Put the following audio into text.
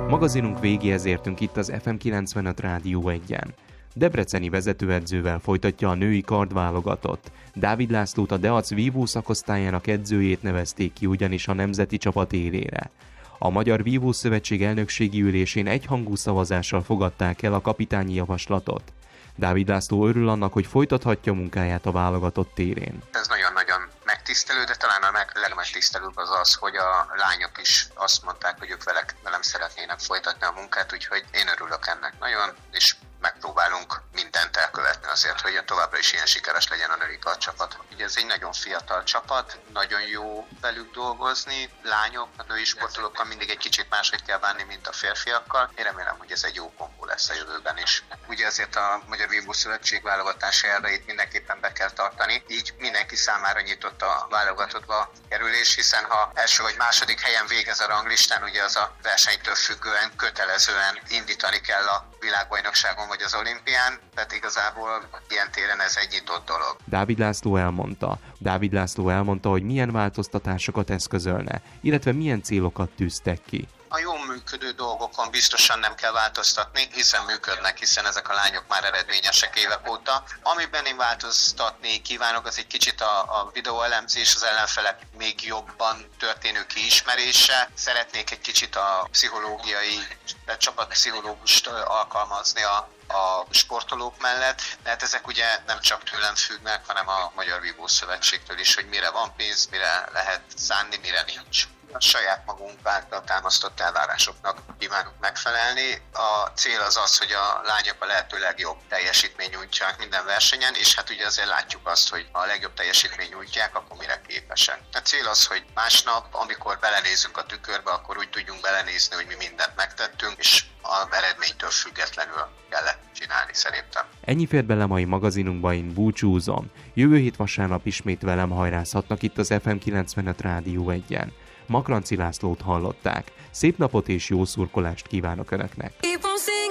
Magazinunk végéhez értünk itt az FM 95 Rádió 1-en. Debreceni vezetőedzővel folytatja a női kardválogatott. Dávid Lászlót a Deac vívó szakosztályának edzőjét nevezték ki ugyanis a nemzeti csapat élére. A Magyar Vívó Szövetség elnökségi ülésén egyhangú szavazással fogadták el a kapitányi javaslatot. Dávid László örül annak, hogy folytathatja munkáját a válogatott térén. Ez nagyon-nagyon megtisztelő, de talán a legmegtisztelőbb az, hogy a lányok is azt mondták, hogy ők velem szeretnének folytatni a munkát, úgyhogy én örülök ennek nagyon, és megpróbálunk mindent elkövetni azért, hogy továbbra is ilyen sikeres legyen a női kardcsapat. Ugye ez egy nagyon fiatal csapat, nagyon jó velük dolgozni, lányok, a női sportolókkal mindig egy kicsit máshogy kell bánni, mint a férfiakkal. Én remélem, hogy ez egy jó kombó lesz a jövőben is. Ugye azért a Magyar Vívó Szövetség válogatási elveit mindenképpen be kell tartani, így mindenki számára nyitott a válogatottba kerülés, hiszen ha első vagy második helyen végez a ranglistán, ugye az a versenytől függően kötelezően indítani kell a világbajnokságon vagy az olimpián, tehát igazából ilyen téren ez egy nyitott dolog. Dávid László elmondta, hogy milyen változtatásokat eszközölne, illetve milyen célokat tűztek ki. A jól működő dolgokon biztosan nem kell változtatni, hiszen ezek a lányok már eredményesek évek óta. Amiben én változtatni kívánok, az egy kicsit a videóelemzés, az ellenfelek még jobban történő kiismerése. Szeretnék egy kicsit a csapatpszichológust alkalmazni a sportolók mellett, tehát ezek ugye nem csak tőlem függnek, hanem a Magyar Vívó Szövetségtől is, hogy mire van pénz, mire lehet szánni, mire nincs. A saját magunk által támasztott elvárásoknak kívánunk megfelelni. A cél az, hogy a lányok a lehető legjobb teljesítmény nyújtják minden versenyen, és hát ugye azért látjuk azt, hogy ha a legjobb teljesítmény nyújtják, akkor mire képesek. A cél az, hogy másnap, amikor belenézünk a tükörbe, akkor úgy tudjunk belenézni, hogy mi mindent megtettünk, és az eredménytől függetlenül kellett csinálni szerintem. Ennyi fért bele mai magazinunkba, én búcsúzom. Jövő hét vasárnap ismét velem hajrázhatnak itt az FM 95 Rádió 1-en. Makranci Lászlót hallották. Szép napot és jó szurkolást kívánok Önöknek!